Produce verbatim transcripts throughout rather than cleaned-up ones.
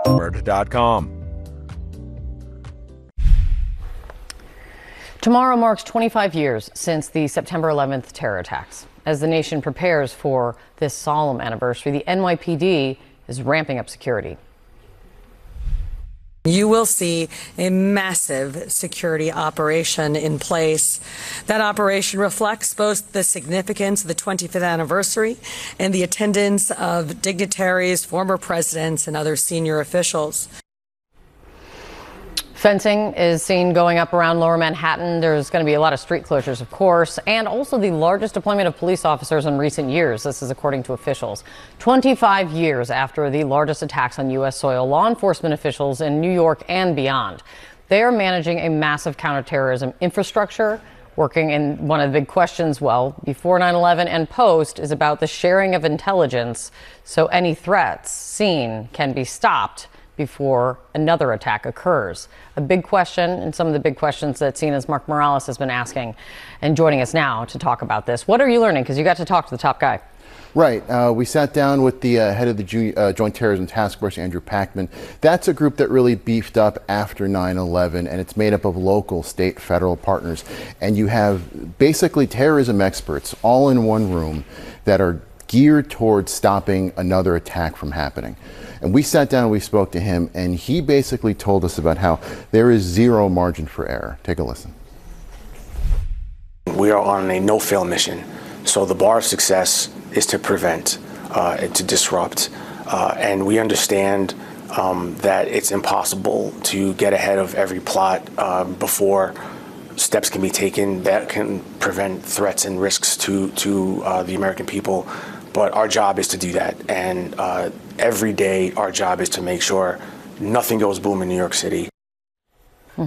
dot com. Tomorrow marks twenty-five years since the September eleventh terror attacks. As the nation prepares for this solemn anniversary, the N Y P D is ramping up security. You will see a massive security operation in place. That operation reflects both the significance of the twenty-fifth anniversary and the attendance of dignitaries, former presidents, and other senior officials. Fencing is seen going up around Lower Manhattan. There's going to be a lot of street closures, of course, and also the largest deployment of police officers in recent years. This is according to officials. twenty-five years after the largest attacks on U S soil, law enforcement officials in New York and beyond, they are managing a massive counterterrorism infrastructure, working in one of the big questions, well, before nine eleven and post, is about the sharing of intelligence so any threats seen can be stopped before another attack occurs. A big question, and some of the big questions that Sina's Mark Morales has been asking and joining us now to talk about this. What are you learning? Because you got to talk to the top guy. Right. Uh, we sat down with the uh, head of the Ju uh, Joint Terrorism Task Force, Andrew Pachman. That's a group that really beefed up after nine eleven, and it's made up of local, state, federal partners. And you have basically terrorism experts all in one room that are geared towards stopping another attack from happening. And we sat down and we spoke to him, and he basically told us about how there is zero margin for error. Take a listen. We are on a no-fail mission. So the bar of success is to prevent uh, and to disrupt. Uh, and we understand um, that it's impossible to get ahead of every plot uh, before steps can be taken that can prevent threats and risks to, to uh, the American people. But our job is to do that. And uh, every day, our job is to make sure nothing goes boom in New York City. Hmm.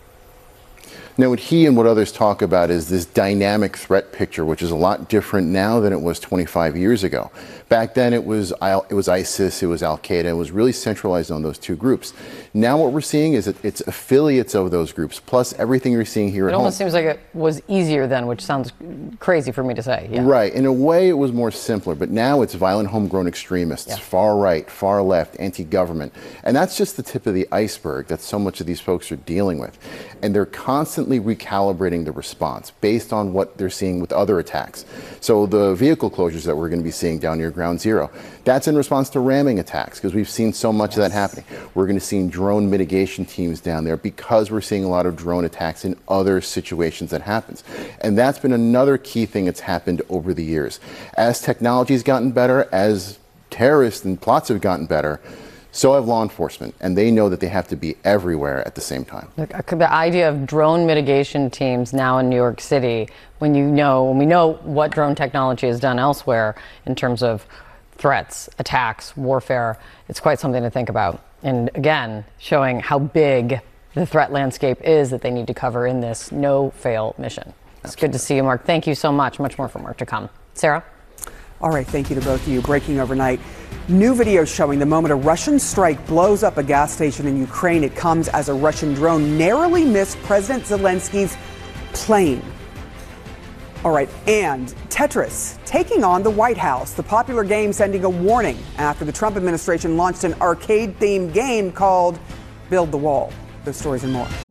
Now, what he and what others talk about is this dynamic threat picture, which is a lot different now than it was twenty-five years ago. Back then, it was it was ISIS, it was Al-Qaeda, it was really centralized on those two groups. Now, what we're seeing is that it's affiliates of those groups, plus everything you're seeing here it at home. It almost seems like it was easier then, which sounds crazy for me to say. Yeah. Right. In a way, it was more simpler, but now it's violent homegrown extremists, yeah. far right, far left, anti-government. And that's just the tip of the iceberg that so much of these folks are dealing with. And they're constantly recalibrating the response based on what they're seeing with other attacks. So the vehicle closures that we're going to be seeing down near Ground Zero, that's in response to ramming attacks, because we've seen so much yes. of that happening. We're going to see drone mitigation teams down there because we're seeing a lot of drone attacks in other situations that happens. And that's been another key thing that's happened over the years. As technology's gotten better, as terrorists and plots have gotten better, so have law enforcement, and they know that they have to be everywhere at the same time. Look, the idea of drone mitigation teams now in New York City, when you know, when we know what drone technology has done elsewhere in terms of threats, attacks, warfare, it's quite something to think about. And again, showing how big the threat landscape is that they need to cover in this no-fail mission. It's Absolutely. Good to see you, Mark. Thank you so much. Much more from Mark to come. Sarah? All right, thank you to both of you. Breaking overnight. New video showing the moment a Russian strike blows up a gas station in Ukraine. It comes as a Russian drone narrowly missed President Zelensky's plane. All right, and Tetris taking on the White House. The popular game sending a warning after the Trump administration launched an arcade-themed game called Build the Wall. Those stories and more.